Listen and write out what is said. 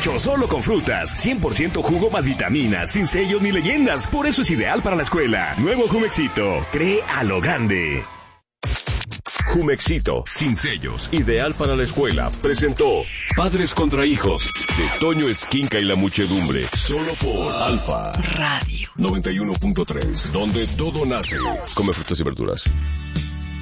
hecho solo con frutas. 100% jugo más vitaminas, sin sellos ni leyendas. Por eso es ideal para la escuela. Nuevo Jumexito. Cree a lo grande. Jumexito, sin sellos, ideal para la escuela, presentó Padres contra Hijos, de Toño Esquinca y la muchedumbre, solo por Alfa Radio 91.3, donde todo nace. Come frutas y verduras.